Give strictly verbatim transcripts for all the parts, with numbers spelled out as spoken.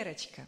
Верочка.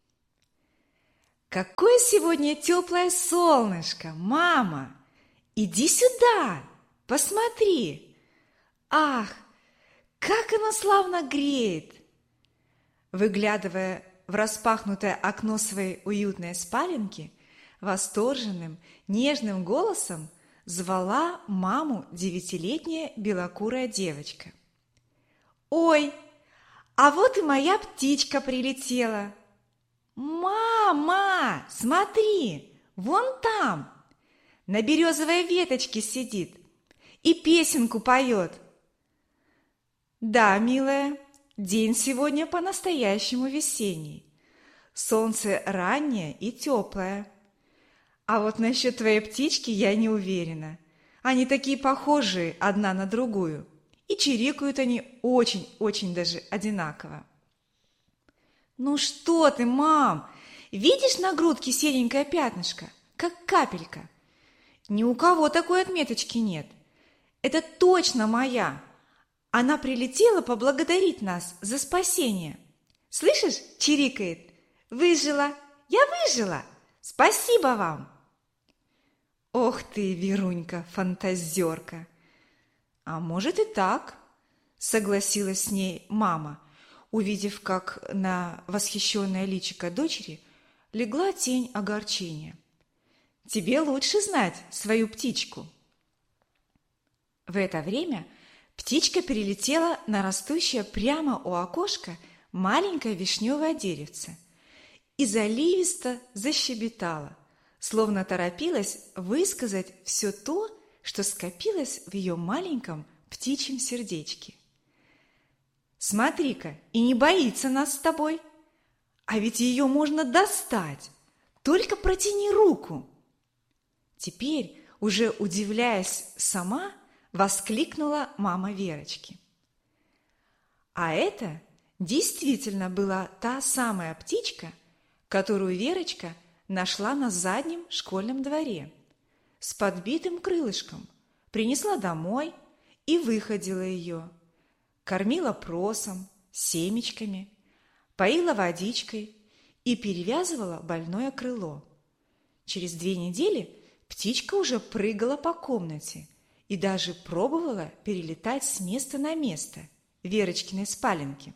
Какое сегодня теплое солнышко, мама! Иди сюда, посмотри! Ах, как оно славно греет! Выглядывая в распахнутое окно своей уютной спаленки, восторженным, нежным голосом звала маму девятилетняя белокурая девочка. «Ой, а вот и моя птичка прилетела! Мама, смотри, вон там, на березовой веточке сидит и песенку поет!» «Да, милая, день сегодня по-настоящему весенний. Солнце раннее и теплое. А вот насчет твоей птички я не уверена. Они такие похожие одна на другую, и чирикают они очень-очень даже одинаково». «Ну что ты, мам, видишь на грудке серенькое пятнышко, как капелька? Ни у кого такой отметочки нет. Это точно моя. Она прилетела поблагодарить нас за спасение. Слышишь, чирикает: выжила, я выжила, спасибо вам!» «Ох ты, Верунька, фантазерка!» «А может и так», — согласилась с ней мама, увидев, как на восхищенное личико дочери легла тень огорчения. «Тебе лучше знать свою птичку». В это время птичка перелетела на растущее прямо у окошка маленькое вишневое деревце и заливисто защебетала, словно торопилась высказать все то, что скопилось в ее маленьком птичьем сердечке. «Смотри-ка, и не боится нас с тобой! А ведь ее можно достать! Только протяни руку!» Теперь, уже удивляясь сама, воскликнула мама Верочки. А это действительно была та самая птичка, которую Верочка нашла на заднем школьном дворе с подбитым крылышком, принесла домой и выходила ее, кормила просом, семечками, поила водичкой и перевязывала больное крыло. Через две недели птичка уже прыгала по комнате и даже пробовала перелетать с места на место Верочкиной спаленки.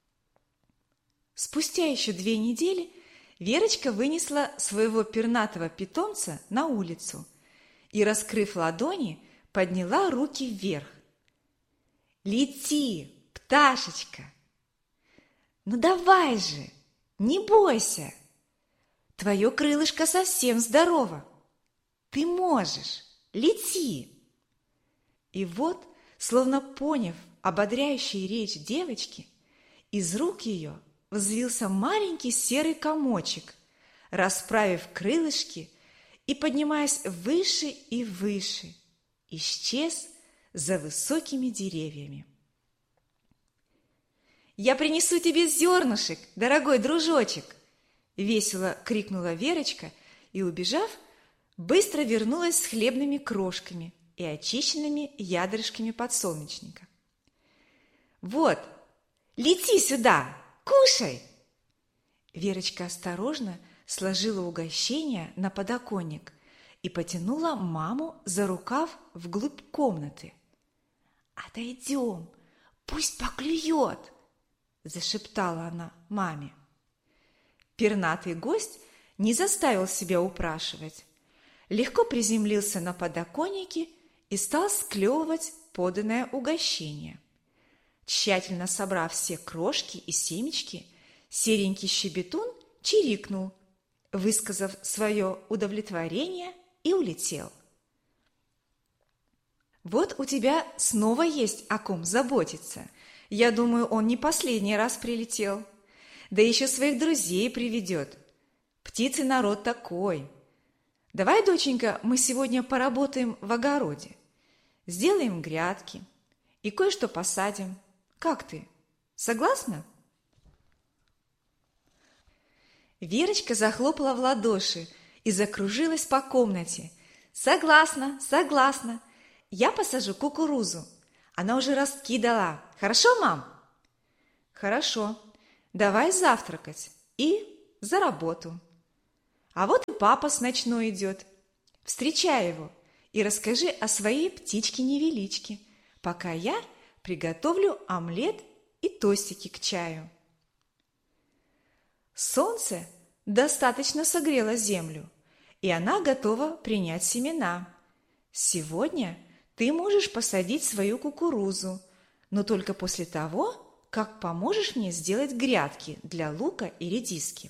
Спустя еще две недели Верочка вынесла своего пернатого питомца на улицу и, раскрыв ладони, подняла руки вверх. «Лети, пташечка! Ну давай же, не бойся! Твое крылышко совсем здорово! Ты можешь, лети!» И вот, словно поняв ободряющую речь девочки, из рук ее взвился маленький серый комочек, расправив крылышки и, поднимаясь выше и выше, исчез за высокими деревьями. «Я принесу тебе зернышек, дорогой дружочек!» — весело крикнула Верочка и, убежав, быстро вернулась с хлебными крошками и очищенными ядрышками подсолнечника. «Вот, лети сюда, кушай!» Верочка осторожно сложила угощение на подоконник и потянула маму за рукав вглубь комнаты. «Отойдем, пусть поклюет!» – зашептала она маме. Пернатый гость не заставил себя упрашивать, легко приземлился на подоконнике и стал склевывать поданное угощение. Тщательно собрав все крошки и семечки, серенький щебетун чирикнул, высказав свое удовлетворение, и улетел. «Вот у тебя снова есть о ком заботиться. Я думаю, он не последний раз прилетел. Да еще своих друзей приведет. Птицы народ такой. Давай, доченька, мы сегодня поработаем в огороде. Сделаем грядки и кое-что посадим. Как ты? Согласна?» Верочка захлопала в ладоши и закружилась по комнате. «Согласна, согласна. Я посажу кукурузу. Она уже ростки дала. Хорошо, мам?» «Хорошо. Давай завтракать. и за работу. А вот и папа с ночной идет. Встречай его и расскажи о своей птичке-невеличке, пока я приготовлю омлет и тостики к чаю. Солнце достаточно согрело землю, и она готова принять семена. Сегодня ты можешь посадить свою кукурузу, но только после того, как поможешь мне сделать грядки для лука и редиски.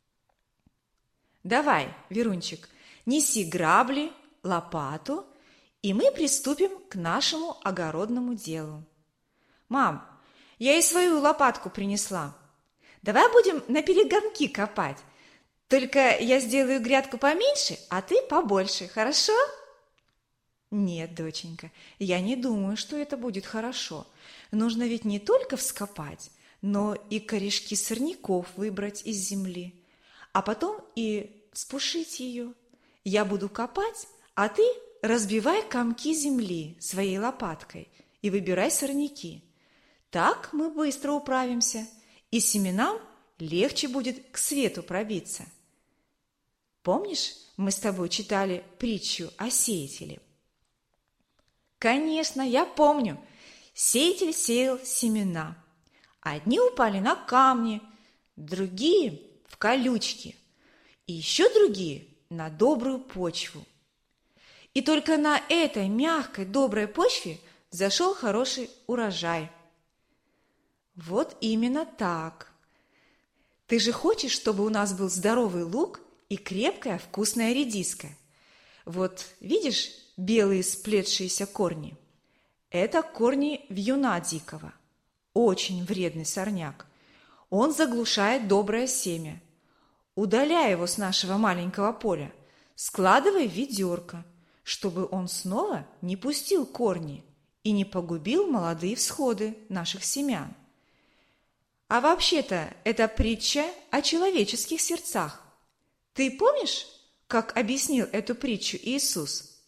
Давай, Верунчик, неси грабли, лопату, и мы приступим к нашему огородному делу. Мам, я и свою лопатку принесла. Давай будем на перегонки копать. Только я сделаю грядку поменьше, а ты побольше, хорошо? Нет, доченька, я не думаю, что это будет хорошо. Нужно ведь не только вскопать, но и корешки сорняков выбрать из земли, а потом и вспушить ее. Я буду копать, а ты разбивай комки земли своей лопаткой и выбирай сорняки. Так мы быстро управимся, и семенам легче будет к свету пробиться. Помнишь, мы с тобой читали притчу о сеятеле? Конечно, я помню. Сеятель сеял семена. Одни упали на камни, другие в колючки, и еще другие на добрую почву. И только на этой мягкой, доброй почве взошел хороший урожай. Вот именно так. Ты же хочешь, чтобы у нас был здоровый лук и крепкая вкусная редиска? Вот видишь белые сплетшиеся корни? Это корни вьюна дикого. Очень вредный сорняк. Он заглушает доброе семя. Удаляй его с нашего маленького поля. Складывай в ведерко, чтобы он снова не пустил корни и не погубил молодые всходы наших семян. А вообще-то это притча о человеческих сердцах. Ты помнишь, как объяснил эту притчу Иисус?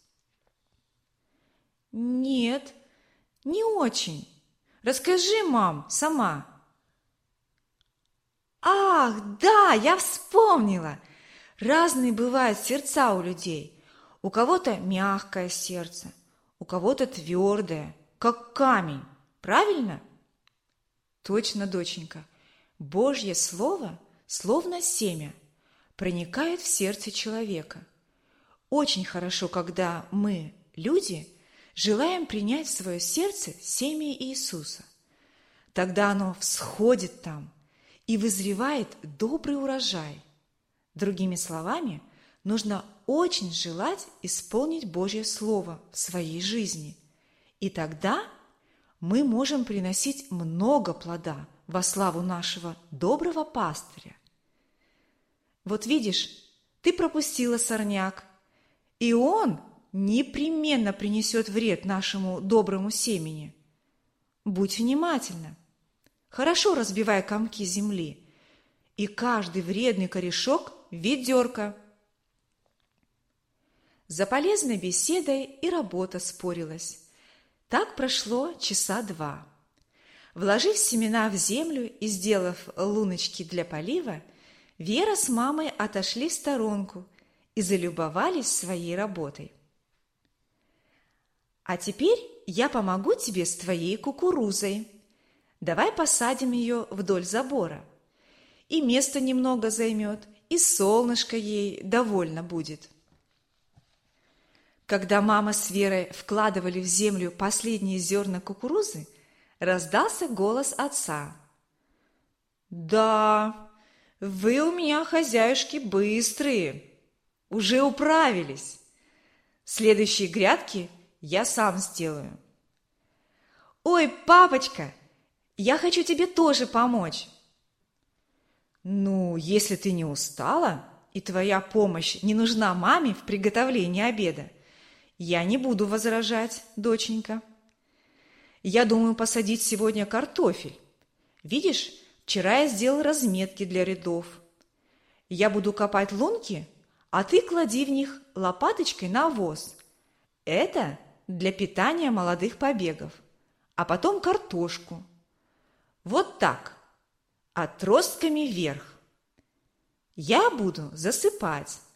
Нет, не очень. Расскажи, мам, сама. Ах, да, я вспомнила. Разные бывают сердца у людей. У кого-то мягкое сердце, у кого-то твердое, как камень. Правильно? Точно, доченька. Божье Слово, словно семя, проникает в сердце человека. Очень хорошо, когда мы, люди, желаем принять в свое сердце семя Иисуса. Тогда оно всходит там и вызревает добрый урожай. Другими словами, нужно очень желать исполнить Божье Слово в своей жизни. И тогда мы можем приносить много плода во славу нашего доброго пастыря. Вот видишь, ты пропустила сорняк, и он непременно принесет вред нашему доброму семени. Будь внимательна. Хорошо разбивай комки земли, и каждый вредный корешок в ведерко. За полезной беседой и работа спорилась. Так прошло часа два. Вложив семена в землю и сделав луночки для полива, Вера с мамой отошли в сторонку и залюбовались своей работой. А теперь я помогу тебе с твоей кукурузой. Давай посадим ее вдоль забора. И место немного займет, и солнышко ей довольно будет. Когда мама с Верой вкладывали в землю последние зерна кукурузы, раздался голос отца. «Да, вы у меня, хозяюшки, быстрые, уже управились. Следующие грядки я сам сделаю». «Ой, папочка, я хочу тебе тоже помочь». «Ну, если ты не устала, и твоя помощь не нужна маме в приготовлении обеда, я не буду возражать, доченька. Я думаю посадить сегодня картофель. Видишь, вчера я сделал разметки для рядов. Я буду копать лунки, а ты клади в них лопаточкой навоз. Это для питания молодых побегов. А потом картошку. Вот так, отростками вверх. Я буду засыпать.